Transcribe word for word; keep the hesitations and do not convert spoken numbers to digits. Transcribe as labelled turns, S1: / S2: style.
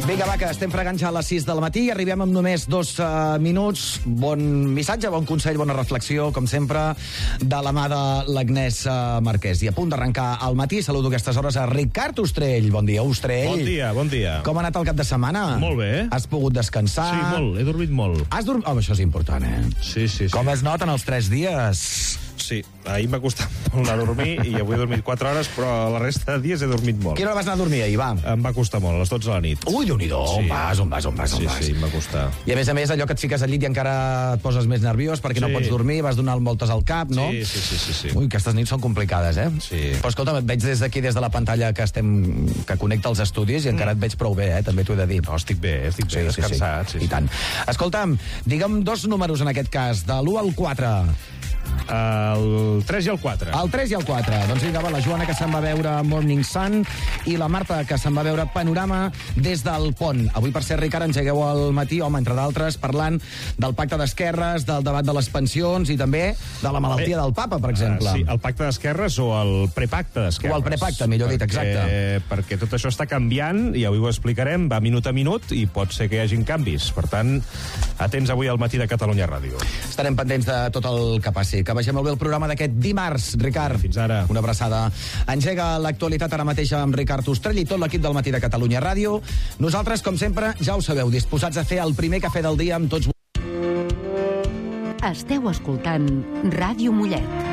S1: Vinga, va, que estem fregant ja a les sis del matí i arribem amb només dos uh, minuts. Bon missatge, bon consell, bona reflexió, com sempre, de la mà de l'Agnès uh, Marquès. I a punt d'arrencar al matí, saludo a aquestes hores a Ricard Ostrell. Bon dia, Ostrell.
S2: Bon dia, bon dia.
S1: Com ha anat el cap de setmana?
S2: Molt bé.
S1: Has pogut descansar?
S2: Sí, molt, he dormit molt.
S1: Has dormit... Oh, això és important, eh?
S2: Sí, sí, sí.
S1: Com es noten els tres dies?
S2: Sí, ahir m'ha costat molt anar a dormir i avui he dormit quatre hores, però la resta de dies he dormit molt.
S1: Quina hora vas anar a dormir ahir, va?
S2: Em va costar molt, a les dotze de la nit.
S1: Ui, Déu-n'hi-do,
S2: Sí.
S1: on vas, on vas, on vas, on
S2: Sí,
S1: vas?
S2: sí, em va costar.
S1: I a més a més, allò que et fiques al llit i encara et poses més nerviós perquè
S2: Sí.
S1: no pots dormir, vas donar voltes al cap, no?
S2: Sí, sí, sí, sí, sí.
S1: Ui, aquestes nits són complicades, eh?
S2: Sí.
S1: Però escolta, et veig des d'aquí, des de la pantalla que estem que connecta els estudis i encara et veig prou bé, eh? També t'ho he de dir.
S2: No, estic bé, estic bé, descansat. Sí, sí.
S1: I tant. Escolta'm, digue'm dos números en aquest cas, de l'u al quatre.
S2: El tres i el quatre.
S1: El tres i el quatre. Doncs vinga, va, la Joana, que se'n va veure Morning Sun, i la Marta, que se'n va veure Panorama des del Pont. Avui, per cert, Ricard, engegueu al matí, home, entre d'altres, parlant del pacte d'esquerres, del debat de les pensions i també de la malaltia
S2: Bé,
S1: del papa, per exemple.
S2: Uh, sí, el pacte d'esquerres o el prepacte d'esquerres.
S1: O el prepacte, millor dit, exacte.
S2: Perquè, perquè tot això està canviant, i avui ho explicarem, va minut a minut, i pot ser que hi hagin canvis. Per tant, atents avui al matí de Catalunya Ràdio.
S1: Estarem pendents de tot el que passi. Que vagi molt bé el programa d'aquest dimarts, Ricard.
S2: Fins ara.
S1: Una abraçada. Engega l'actualitat ara mateix amb Ricard Ostrell i tot l'equip del matí de Catalunya Ràdio. Nosaltres, com sempre, ja ho sabeu, disposats a fer el primer cafè del dia amb tots.
S3: Esteu escoltant Ràdio Mollet.